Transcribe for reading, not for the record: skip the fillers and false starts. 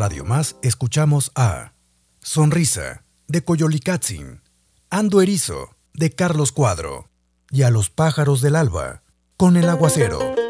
Radio Más escuchamos a Sonrisa, de Coyolicatzin, Ando Erizo, de Carlos Cuadro, y a Los Pájaros del Alba, con El Aguacero.